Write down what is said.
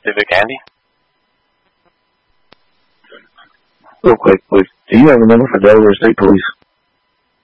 Civic Andy? Real quick, please. Do you have a number for Delaware State Police?